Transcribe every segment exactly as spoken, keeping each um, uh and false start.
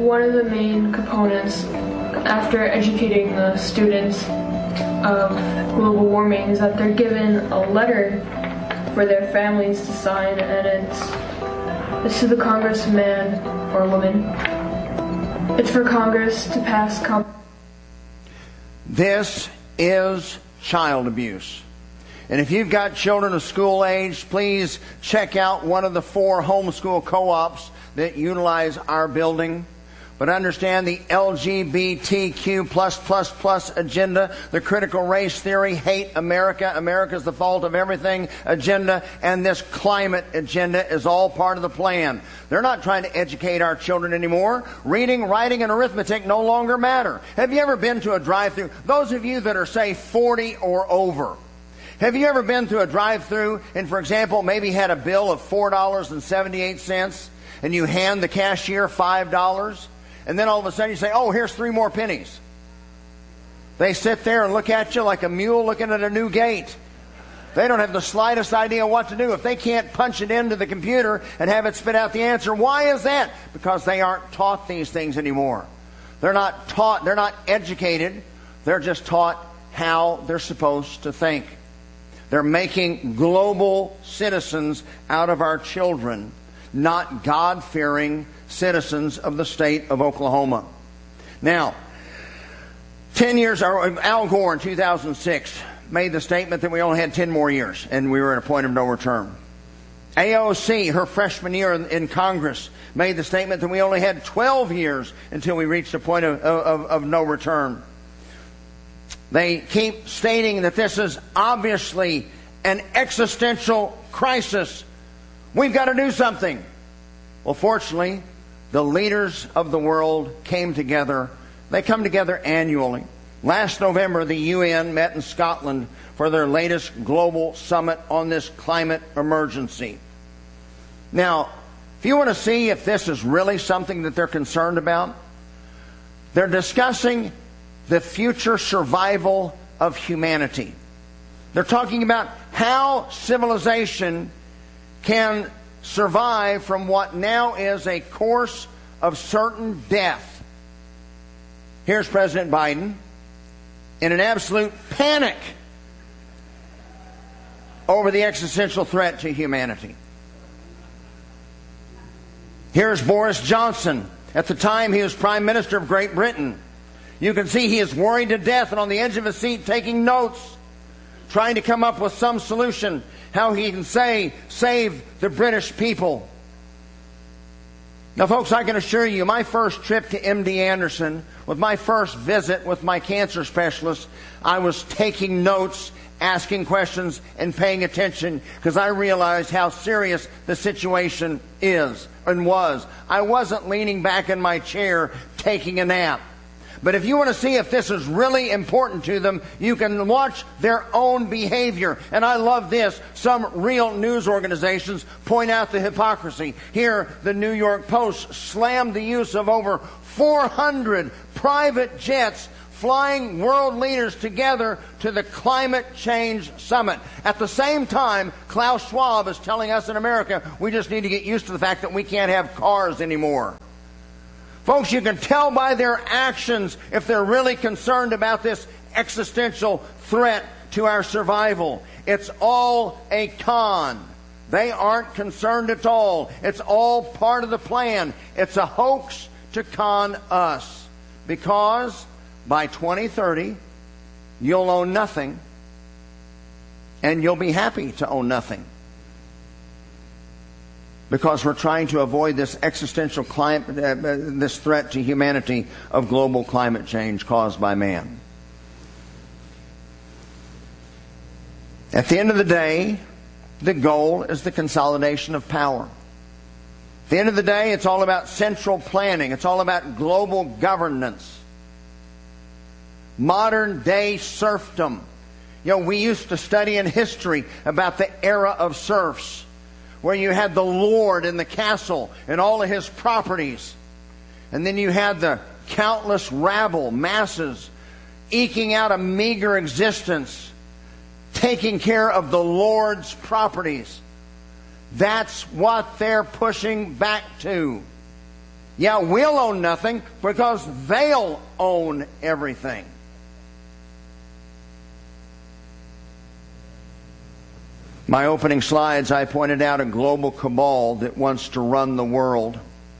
one of the main components after educating the students of global warming is that they're given a letter for their families to sign, and it's, it's to the congressman or woman. It's for Congress to pass. Com- this is child abuse. And if you've got children of school age, please check out one of the four homeschool co-ops that utilize our building. But understand the L G B T Q plus plus plus agenda, the critical race theory, hate America, America's the fault of everything agenda, and this climate agenda is all part of the plan. They're not trying to educate our children anymore. Reading, writing, and arithmetic no longer matter. Have you ever been to a drive-thru? Those of you that are, say, forty or over, have you ever been to a drive-thru and, for example, maybe had a bill of four dollars and seventy-eight cents and you hand the cashier five dollars? And then all of a sudden you say, oh, here's three more pennies. They sit there and look at you like a mule looking at a new gate. They don't have the slightest idea what to do. If they can't punch it into the computer and have it spit out the answer, why is that? Because they aren't taught these things anymore. They're not taught, they're not educated. They're just taught how they're supposed to think. They're making global citizens out of our children, not God-fearing citizens of the state of Oklahoma. Now, ten years, Al Gore in two thousand six made the statement that we only had ten more years and we were at a point of no return. A O C, her freshman year in, in Congress, made the statement that we only had twelve years until we reached a point of, of, of no return. They keep stating that this is obviously an existential crisis. We've got to do something. Well, fortunately, the leaders of the world came together. They come together annually. Last November, the U N met in Scotland for their latest global summit on this climate emergency. Now, if you want to see if this is really something that they're concerned about, they're discussing the future survival of humanity. They're talking about how civilization can survive from what now is a course of certain death. Here's President Biden in an absolute panic over the existential threat to humanity. Here's Boris Johnson. At the time he was Prime Minister of Great Britain. You can see he is worried to death and on the edge of his seat taking notes, trying to come up with some solution, how he can say, save the British people. Now, folks, I can assure you, my first trip to M D Anderson, with my first visit with my cancer specialist, I was taking notes, asking questions, and paying attention because I realized how serious the situation is and was. I wasn't leaning back in my chair taking a nap. But if you want to see if this is really important to them, you can watch their own behavior. And I love this. Some real news organizations point out the hypocrisy. Here, the New York Post slammed the use of over four hundred private jets flying world leaders together to the climate change summit. At the same time, Klaus Schwab is telling us in America, we just need to get used to the fact that we can't have cars anymore. Folks, you can tell by their actions if they're really concerned about this existential threat to our survival. It's all a con. They aren't concerned at all. It's all part of the plan. It's a hoax to con us. Because by twenty thirty, you'll own nothing, and you'll be happy to own nothing. Because we're trying to avoid this existential climate, uh, this threat to humanity of global climate change caused by man. At the end of the day, the goal is the consolidation of power. At the end of the day, it's all about central planning. It's all about global governance. Modern day serfdom. You know, we used to study in history about the era of serfs, where you had the lord in the castle and all of his properties. And then you had the countless rabble, masses, eking out a meager existence, taking care of the lord's properties. That's what they're pushing back to. Yeah, we'll own nothing because they'll own everything. My opening slides, I pointed out a global cabal that wants to run the world.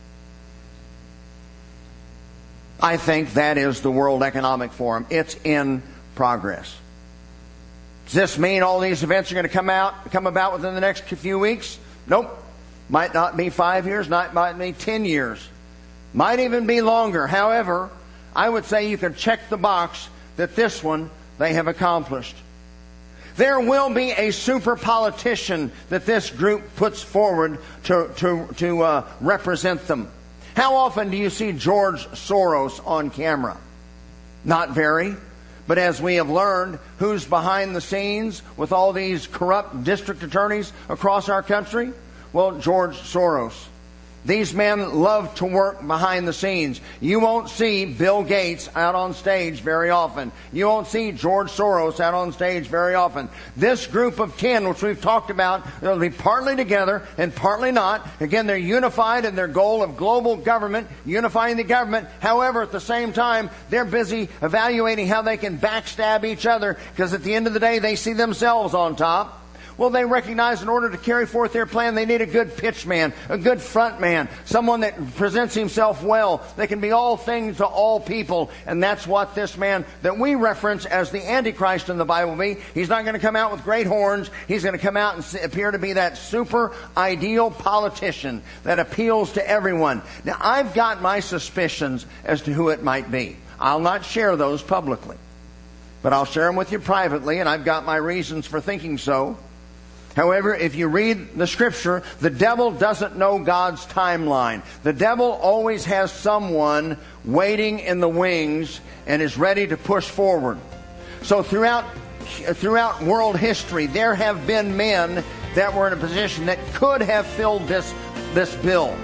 I think that is the World Economic Forum. It's in progress. Does this mean all these events are going to come out, come about within the next few weeks? Nope. Might not be five years, not, might be ten years. Might even be longer. However, I would say you can check the box that this one they have accomplished. There will be a super politician that this group puts forward to, to, to uh, represent them. How often do you see George Soros on camera? Not very. But as we have learned, who's behind the scenes with all these corrupt district attorneys across our country? Well, George Soros. These men love to work behind the scenes. You won't see Bill Gates out on stage very often. You won't see George Soros out on stage very often. This group of ten, which we've talked about, they'll be partly together and partly not. Again, they're unified in their goal of global government, unifying the government. However, at the same time, they're busy evaluating how they can backstab each other, because at the end of the day, they see themselves on top. Well, they recognize in order to carry forth their plan, they need a good pitch man, a good front man, someone that presents himself well. They can be all things to all people. And that's what this man that we reference as the Antichrist in the Bible be. He's not going to come out with great horns. He's going to come out and appear to be that super ideal politician that appeals to everyone. Now, I've got my suspicions as to who it might be. I'll not share those publicly, but I'll share them with you privately, and I've got my reasons for thinking so. However, if you read the Scripture, the devil doesn't know God's timeline. The devil always has someone waiting in the wings and is ready to push forward. So throughout throughout world history, there have been men that were in a position that could have filled this this bill.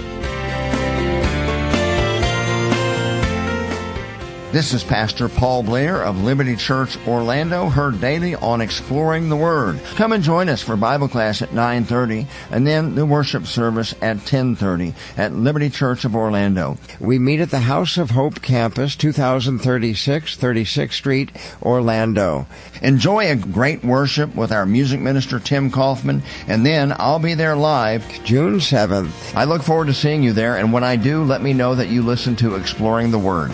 This is Pastor Paul Blair of Liberty Church Orlando, heard daily on Exploring the Word. Come and join us for Bible class at nine thirty and then the worship service at ten thirty at Liberty Church of Orlando. We meet at the House of Hope campus, two thousand thirty-six, thirty-sixth Street, Orlando. Enjoy a great worship with our music minister, Tim Kaufman, and then I'll be there live June seventh. I look forward to seeing you there, and when I do, let me know that you listen to Exploring the Word.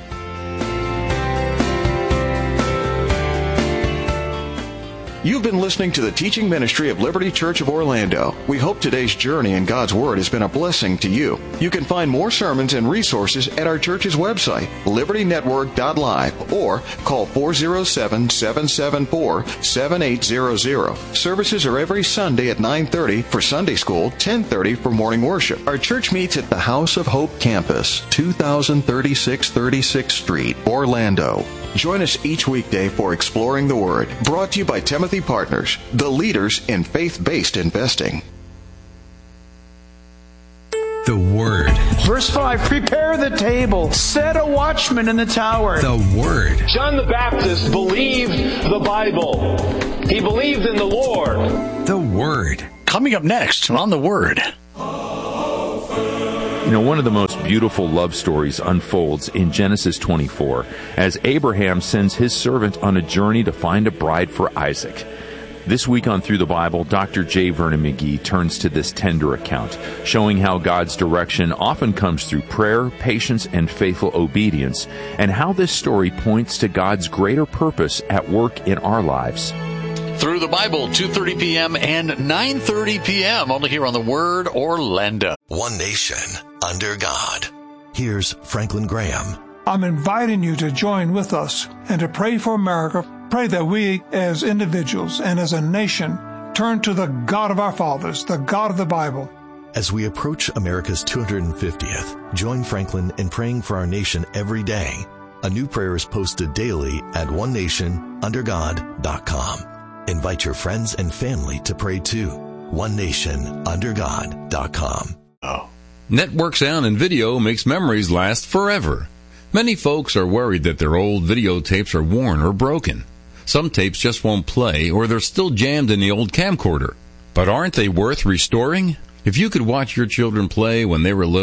You've been listening to the teaching ministry of Liberty Church of Orlando. We hope today's journey in God's Word has been a blessing to you. You can find more sermons and resources at our church's website, liberty network dot live, or call four oh seven, seven seven four, seven eight zero zero. Services are every Sunday at nine thirty for Sunday school, ten thirty for morning worship. Our church meets at the House of Hope campus, two thousand thirty-six thirty-sixth Street, Orlando. Join us each weekday for Exploring the Word, brought to you by Timothy Partners, the leaders in faith-based investing. The Word. Verse five, prepare the table, set a watchman in the tower. The Word. John the Baptist believed the Bible. He believed in the Lord. The Word. Coming up next on The Word. You know, one of the most beautiful love stories unfolds in Genesis twenty-four as Abraham sends his servant on a journey to find a bride for Isaac. This week on Through the Bible, Doctor J. Vernon McGee turns to this tender account, showing how God's direction often comes through prayer, patience, and faithful obedience, and how this story points to God's greater purpose at work in our lives. Through the Bible, two thirty p.m. and nine thirty p.m. only here on The Word Orlando. One nation under God. Here's Franklin Graham. I'm inviting you to join with us and to pray for America. Pray that we as individuals and as a nation turn to the God of our fathers, the God of the Bible. As we approach America's two hundred fiftieth, join Franklin in praying for our nation every day. A new prayer is posted daily at one nation under god dot com. Invite your friends and family to pray too. one nation under god dot com. Oh. Network sound and video makes memories last forever. Many folks are worried that their old videotapes are worn or broken. Some tapes just won't play, or they're still jammed in the old camcorder. But aren't they worth restoring? If you could watch your children play when they were little,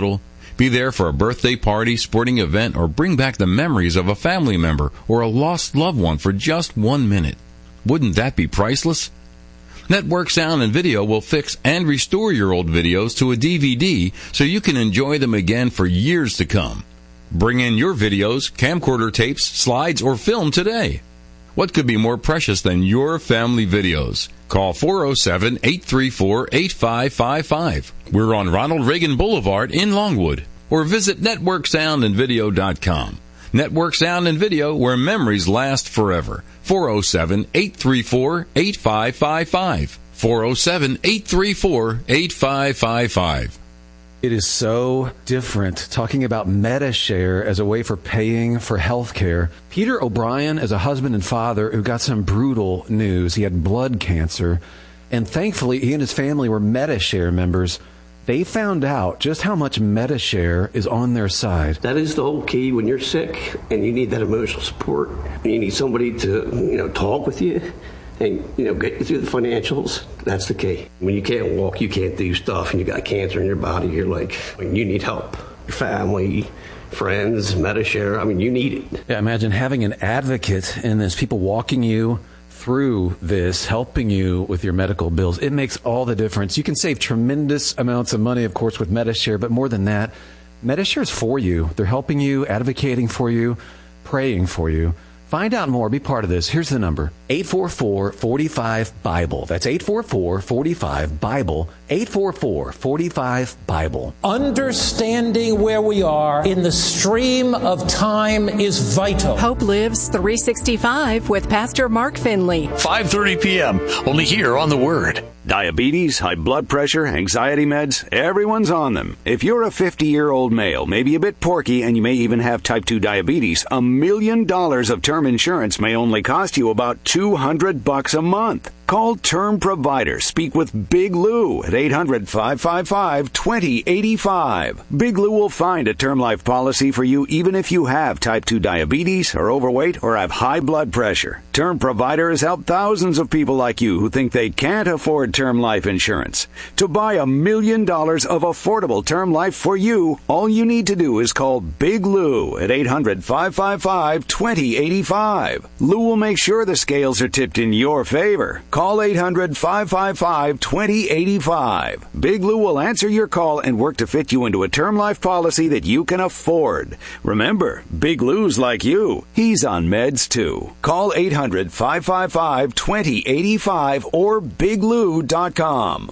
Be there for a birthday party, sporting event, or bring back the memories of a family member or a lost loved one for just one minute. Wouldn't that be priceless? Network Sound and Video will fix and restore your old videos to a D V D so you can enjoy them again for years to come. Bring in your videos, camcorder tapes, slides, or film today. What could be more precious than your family videos? Call four oh seven, eight three four, eight five five five. We're on Ronald Reagan Boulevard in Longwood. Or visit network sound and video dot com. Network Sound and Video, where memories last forever. four oh seven, eight three four, eight five five five. four oh seven, eight three four, eight five five five. It is so different talking about MediShare as a way for paying for health care. Peter O'Brien is a husband and father who got some brutal news. He had blood cancer, and thankfully he and his family were MediShare members. They found out just how much MediShare is on their side. That is the whole key when you're sick and you need that emotional support. You need somebody to, you know, talk with you and, you know, get you through the financials. That's the key. When you can't walk, you can't do stuff, and you got cancer in your body, you're like, you need help. Your family, friends, MediShare, I mean, you need it. Yeah, imagine having an advocate in this, people walking you through this, helping you with your medical bills. It makes all the difference. You can save tremendous amounts of money, of course, with MediShare, but more than that, MediShare is for you. They're helping you, advocating for you, praying for you. Find out more. Be part of this. Here's the number. eight four four, four five, BIBLE. That's eight four four, four five, BIBLE. eight four four, four five, BIBLE. Understanding where we are in the stream of time is vital. Hope Lives three sixty-five with Pastor Mark Finley. five thirty p.m. only here on The Word. Diabetes, high blood pressure, anxiety meds, everyone's on them. If you're a fifty-year-old male, maybe a bit porky, and you may even have type two diabetes, a million dollars of term insurance may only cost you about two hundred bucks a month. Call Term Provider. Speak with Big Lou at eight hundred, five five five, two oh eight five. Big Lou will find a term life policy for you even if you have type two diabetes, are overweight, or have high blood pressure. Term Provider has helped thousands of people like you who think they can't afford term life insurance. To buy a million dollars of affordable term life for you, all you need to do is call Big Lou at eight hundred, five five five, two oh eight five. Lou will make sure the scales are tipped in your favor. Call eight hundred, five five five, two oh eight five. Big Lou will answer your call and work to fit you into a term life policy that you can afford. Remember, Big Lou's like you. He's on meds too. Call eight hundred, five five five, two oh eight five or big lou dot com.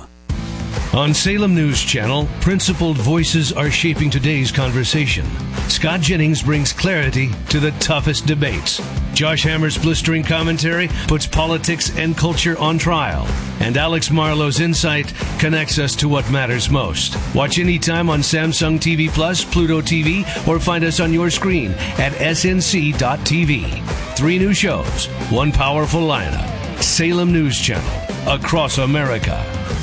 On Salem News Channel, principled voices are shaping today's conversation. Scott Jennings brings clarity to the toughest debates. Josh Hammer's blistering commentary puts politics and culture on trial. And Alex Marlowe's insight connects us to what matters most. Watch anytime on Samsung T V Plus, Pluto T V, or find us on your screen at S N C dot T V. Three new shows, one powerful lineup. Salem News Channel, across America.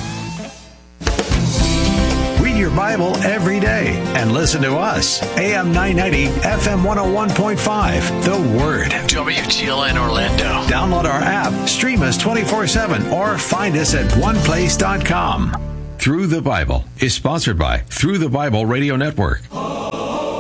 Read your Bible every day and listen to us. A M nine ninety, F M one oh one point five. The Word. W T L N Orlando. Download our app, stream us twenty-four seven, or find us at one place dot com. Through the Bible is sponsored by Through the Bible Radio Network.